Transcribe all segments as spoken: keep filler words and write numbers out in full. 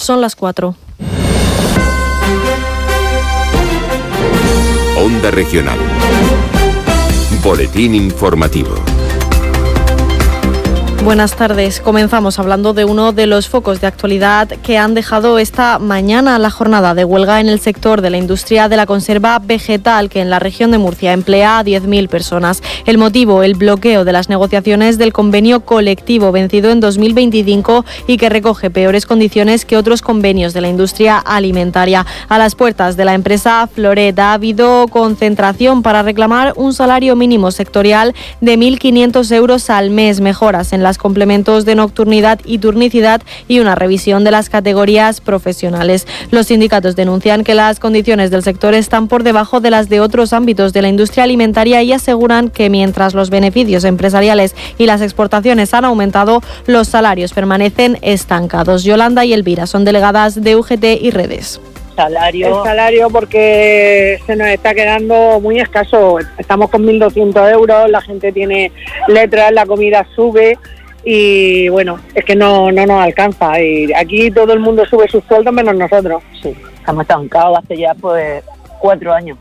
Son las cuatro. Onda Regional. Boletín informativo. Buenas tardes. Comenzamos hablando de uno de los focos de actualidad que han dejado esta mañana la jornada de huelga en el sector de la industria de la conserva vegetal, que en la región de Murcia emplea a diez mil personas. El motivo, el bloqueo de las negociaciones del convenio colectivo vencido en dos mil veinticinco y que recoge peores condiciones que otros convenios de la industria alimentaria. A las puertas de la empresa Floret ha habido concentración para reclamar un salario mínimo sectorial de mil quinientos euros al mes, mejoras en las complementos de nocturnidad y turnicidad y una revisión de las categorías profesionales. Los sindicatos denuncian que las condiciones del sector están por debajo de las de otros ámbitos de la industria alimentaria y aseguran que mientras los beneficios empresariales y las exportaciones han aumentado, los salarios permanecen estancados. Yolanda y Elvira son delegadas de U G T y Redes. Salario. El salario porque se nos está quedando muy escaso. Estamos con mil doscientos euros, la gente tiene letras, la comida sube y bueno, es que no, no nos alcanza. Y aquí todo el mundo sube sus sueldos menos nosotros. Sí, estamos estancados hace ya pues cuatro años.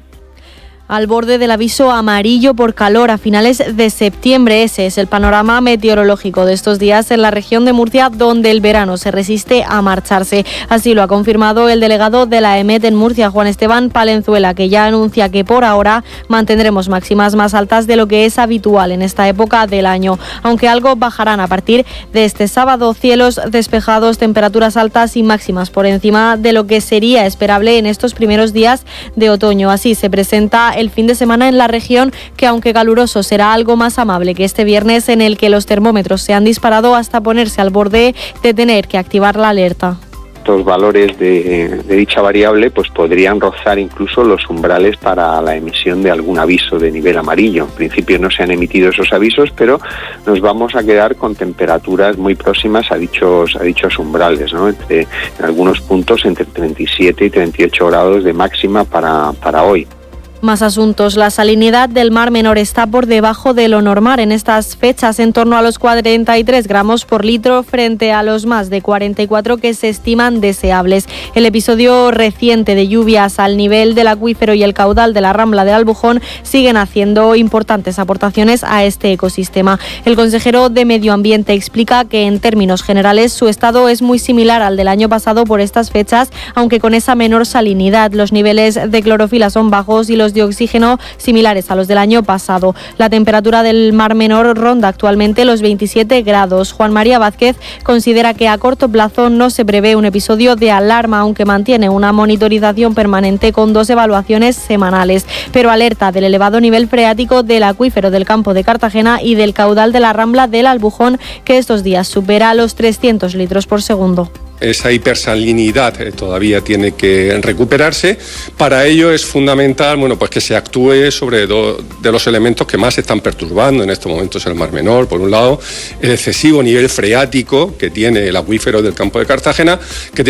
Al borde del aviso amarillo por calor a finales de septiembre. Ese es el panorama meteorológico de estos días en la región de Murcia, donde el verano se resiste a marcharse. Así lo ha confirmado el delegado de la EMET en Murcia, Juan Esteban Palenzuela, que ya anuncia que por ahora mantendremos máximas más altas de lo que es habitual en esta época del año, aunque algo bajarán a partir de este sábado. Cielos despejados, temperaturas altas y máximas por encima de lo que sería esperable en estos primeros días de otoño. Así se presenta el fin de semana en la región, que aunque caluroso será algo más amable que este viernes, en el que los termómetros se han disparado hasta ponerse al borde de tener que activar la alerta. Estos valores de, de dicha variable pues podrían rozar incluso los umbrales para la emisión de algún aviso de nivel amarillo. En principio no se han emitido esos avisos, pero nos vamos a quedar con temperaturas muy próximas a dichos a dichos umbrales, ¿no? Entre, en algunos puntos entre treinta y siete y treinta y ocho grados de máxima para, para hoy. Más asuntos. La salinidad del Mar Menor está por debajo de lo normal en estas fechas, en torno a los cuarenta y tres gramos por litro frente a los más de cuarenta y cuatro que se estiman deseables. El episodio reciente de lluvias al nivel del acuífero y el caudal de la Rambla del Albujón siguen haciendo importantes aportaciones a este ecosistema. El consejero de Medio Ambiente explica que en términos generales su estado es muy similar al del año pasado por estas fechas, aunque con esa menor salinidad. Los niveles de clorofila son bajos y los de oxígeno similares a los del año pasado. La temperatura del Mar Menor ronda actualmente los veintisiete grados. Juan María Vázquez considera que a corto plazo no se prevé un episodio de alarma, aunque mantiene una monitorización permanente con dos evaluaciones semanales, pero alerta del elevado nivel freático del acuífero del Campo de Cartagena y del caudal de la Rambla del Albujón, que estos días supera los trescientos litros por segundo. Esa hipersalinidad eh, todavía tiene que recuperarse. Para ello es fundamental, bueno, pues que se actúe sobre dos de los elementos que más están perturbando en estos momentos el Mar Menor. Por un lado, el excesivo nivel freático que tiene el acuífero del Campo de Cartagena, que